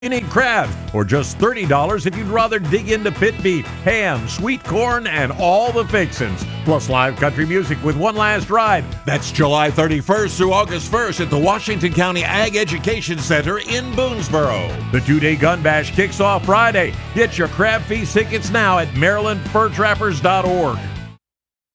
Unique crab, or just $30 if you'd rather dig into pit beef, ham, sweet corn, and all the fixins. Plus live country music with one last ride. That's July 31st through August 1st at the Washington County Ag Education Center in Boonesboro. The two-day gun bash kicks off Friday. Get your Crab Feast tickets now at MarylandFurTrappers.org.